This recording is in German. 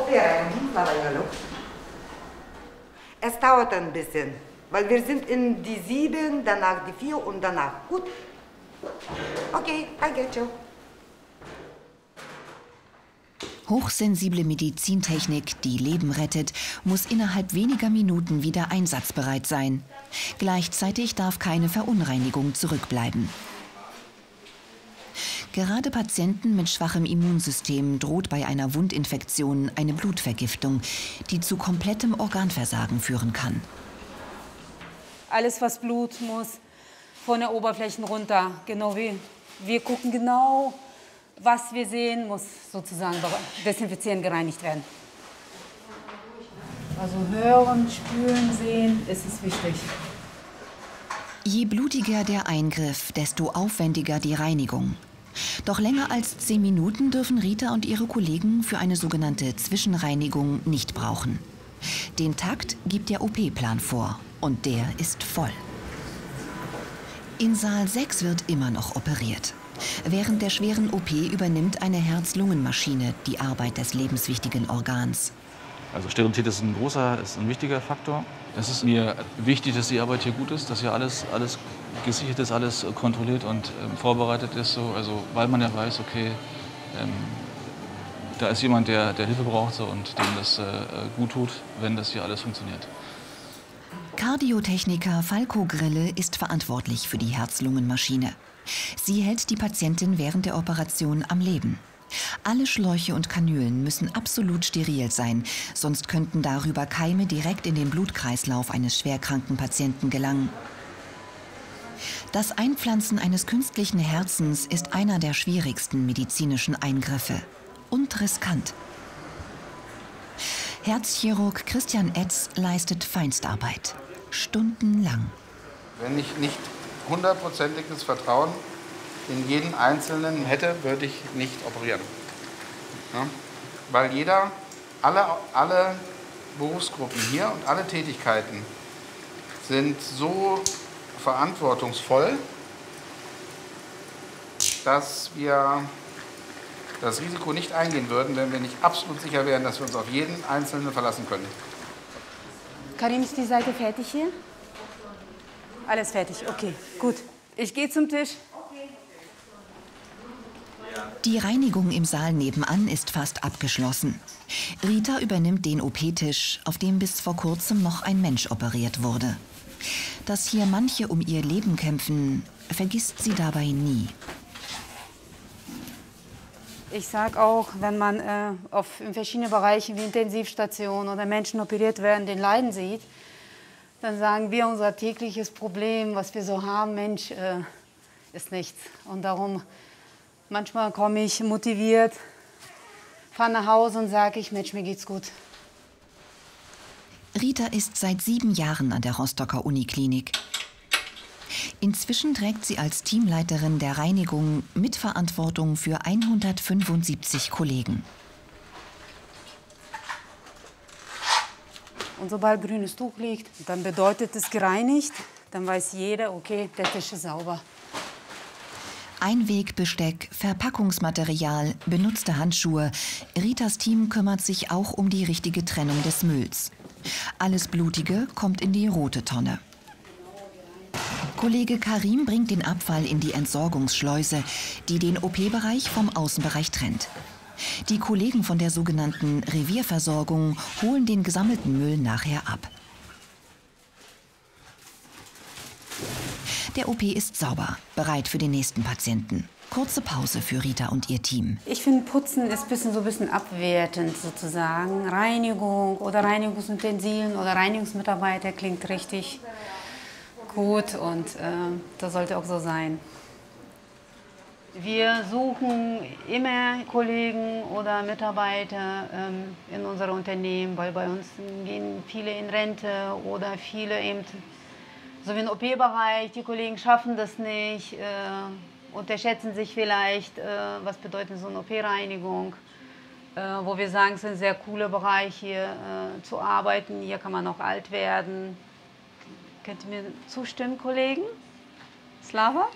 Es dauert ein bisschen, weil wir sind in die 7, danach die 4 und danach. Gut. Okay, danke, ciao. Hochsensible Medizintechnik, die Leben rettet, muss innerhalb weniger Minuten wieder einsatzbereit sein. Gleichzeitig darf keine Verunreinigung zurückbleiben. Gerade Patienten mit schwachem Immunsystem droht bei einer Wundinfektion eine Blutvergiftung, die zu komplettem Organversagen führen kann. Alles, was Blut muss, von der Oberfläche runter. Genau wie wir gucken genau, was wir sehen, muss sozusagen desinfizieren, gereinigt werden. Also hören, spüren, sehen, ist es wichtig. Je blutiger der Eingriff, desto aufwendiger die Reinigung. Doch länger als 10 Minuten dürfen Rita und ihre Kollegen für eine sogenannte Zwischenreinigung nicht brauchen. Den Takt gibt der OP-Plan vor und der ist voll. In Saal 6 wird immer noch operiert. Während der schweren OP übernimmt eine Herz-Lungen-Maschine die Arbeit des lebenswichtigen Organs. Also Sterilität ist ein wichtiger Faktor. Es ist mir wichtig, dass die Arbeit hier gut ist, dass hier alles gesichert ist, alles kontrolliert und vorbereitet ist. So. Also, weil man ja weiß, okay, da ist jemand, der Hilfe braucht so, und dem das gut tut, wenn das hier alles funktioniert. Kardiotechniker Falko Grille ist verantwortlich für die Herz-Lungen-Maschine. Sie hält die Patientin während der Operation am Leben. Alle Schläuche und Kanülen müssen absolut steril sein, sonst könnten darüber Keime direkt in den Blutkreislauf eines schwerkranken Patienten gelangen. Das Einpflanzen eines künstlichen Herzens ist einer der schwierigsten medizinischen Eingriffe und riskant. Herzchirurg Christian Etz leistet Feinstarbeit, stundenlang. Wenn ich nicht hundertprozentiges Vertrauen in jeden Einzelnen hätte, würde ich nicht operieren. Ja? Weil alle Berufsgruppen hier und alle Tätigkeiten sind so verantwortungsvoll, dass wir das Risiko nicht eingehen würden, wenn wir nicht absolut sicher wären, dass wir uns auf jeden Einzelnen verlassen können. Karim, ist die Seite fertig hier? Alles fertig, okay, gut. Ich gehe zum Tisch. Die Reinigung im Saal nebenan ist fast abgeschlossen. Rita übernimmt den OP-Tisch, auf dem bis vor kurzem noch ein Mensch operiert wurde. Dass hier manche um ihr Leben kämpfen, vergisst sie dabei nie. Ich sage auch, wenn man in verschiedenen Bereichen wie Intensivstationen oder Menschen operiert werden, den Leiden sieht, dann sagen wir, unser tägliches Problem, was wir so haben, Mensch, ist nichts. Und darum, manchmal komme ich motiviert, fahre nach Hause und sage ich, Mensch, mir geht's gut. Rita ist seit 7 Jahren an der Rostocker Uniklinik. Inzwischen trägt sie als Teamleiterin der Reinigung Mitverantwortung für 175 Kollegen. Und sobald grünes Tuch liegt, dann bedeutet es gereinigt. Dann weiß jeder, okay, der Tisch ist sauber. Einwegbesteck, Verpackungsmaterial, benutzte Handschuhe. Ritas Team kümmert sich auch um die richtige Trennung des Mülls. Alles Blutige kommt in die rote Tonne. Kollege Karim bringt den Abfall in die Entsorgungsschleuse, die den OP-Bereich vom Außenbereich trennt. Die Kollegen von der sogenannten Revierversorgung holen den gesammelten Müll nachher ab. Der OP ist sauber, bereit für den nächsten Patienten. Kurze Pause für Rita und ihr Team. Ich finde, Putzen ist so ein bisschen abwertend sozusagen. Reinigung oder Reinigungsutensilien oder Reinigungsmitarbeiter klingt richtig gut und das sollte auch so sein. Wir suchen immer Kollegen oder Mitarbeiter in unserem Unternehmen, weil bei uns gehen viele in Rente oder viele eben so wie im OP-Bereich, die Kollegen schaffen das nicht, unterschätzen sich vielleicht, was bedeutet so eine OP-Reinigung, wo wir sagen, es ist ein sehr cooler Bereich hier zu arbeiten, hier kann man auch alt werden. Könnt ihr mir zustimmen, Kollegen? Slava?